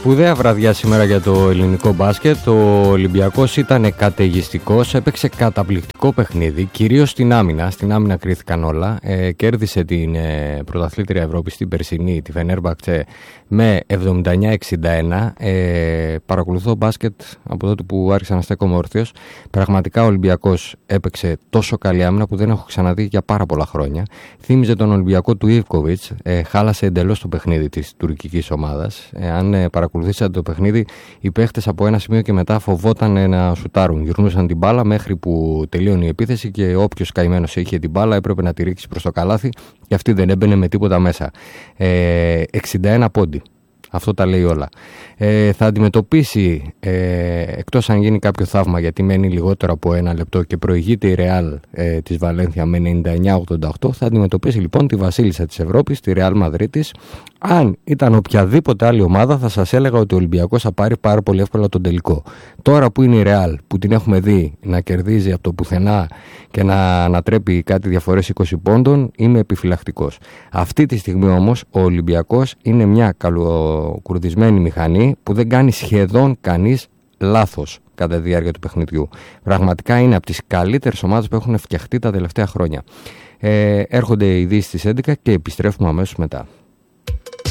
Σπουδαία βραδιά σήμερα για το ελληνικό μπάσκετ. Ο Ολυμπιακός ήταν καταιγιστικός, έπαιξε καταπληκτικό παιχνίδι, κυρίως στην άμυνα. Στην άμυνα κρίθηκαν όλα. Κέρδισε την πρωταθλήτρια Ευρώπη στην περσινή, τη Φενέρμπαχτσε, με 79-61. Παρακολουθώ μπάσκετ από τότε που άρχισα να στέκομαι όρθιος. Πραγματικά ο Ολυμπιακός έπαιξε τόσο καλή άμυνα που δεν έχω ξαναδεί για πάρα πολλά χρόνια. Θύμιζε τον Ολυμπιακό του Ιβκοβιτς. Χάλασε εντελώς το παιχνίδι της τουρκικής ομάδας. Αν παρακολουθήσατε το παιχνίδι, οι παίχτες από ένα σημείο και μετά φοβόταν να σουτάρουν. Γυρνούσαν την μπάλα μέχρι που τελείωνε η επίθεση και όποιος καημένος είχε την μπάλα έπρεπε να τη ρίξει προς το καλάθι και αυτή δεν έμπαινε με τίποτα μέσα. 61 πόντι. Αυτό τα λέει όλα. Θα αντιμετωπίσει, εκτός αν γίνει κάποιο θαύμα, γιατί μένει λιγότερο από ένα λεπτό και προηγείται η Ρεάλ της Βαλένθια με 99-88, θα αντιμετωπίσει λοιπόν τη βασίλισσα της Ευρώπης, τη Ρεάλ Μαδρίτης. Αν ήταν οποιαδήποτε άλλη ομάδα, θα σας έλεγα ότι ο Ολυμπιακός θα πάρει πάρα πολύ εύκολα τον τελικό. Τώρα που είναι η Ρεάλ, που την έχουμε δει να κερδίζει από το πουθενά και να ανατρέπει κάτι διαφορές 20 πόντων, είμαι επιφυλακτικός. Αυτή τη στιγμή όμως ο Ολυμπιακός είναι μια καλοκουρδισμένη μηχανή που δεν κάνει σχεδόν κανείς λάθος κατά τη διάρκεια του παιχνιδιού. Πραγματικά είναι από τις καλύτερες ομάδες που έχουν φτιαχτεί τα τελευταία χρόνια. Έρχονται οι ειδήσεις στις 11 και επιστρέφουμε αμέσως μετά.